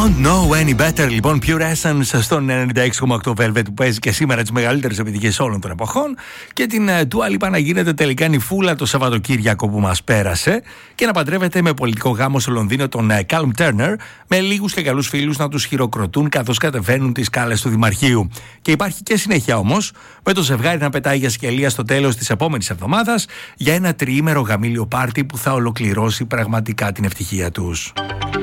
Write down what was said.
Don't know any better, λοιπόν, Pure Essence στον 96,8 Velvet που παίζει και σήμερα τις μεγαλύτερες επιτυχίες όλων των εποχών, και την Dua Lipa να γίνεται τελικά νυφούλα το Σαββατοκύριακο που μας πέρασε και να παντρεύεται με πολιτικό γάμο στο Λονδίνο τον Callum Turner, με λίγους και καλούς φίλους να τους χειροκροτούν καθώς κατεβαίνουν τις σκάλες του Δημαρχείου. Και υπάρχει και συνέχεια όμως, με το ζευγάρι να πετάει για σκελία στο τέλος της επόμενης εβδομάδας για ένα τριήμερο γαμήλιο πάρτι που θα ολοκληρώσει πραγματικά την ευτυχία τους.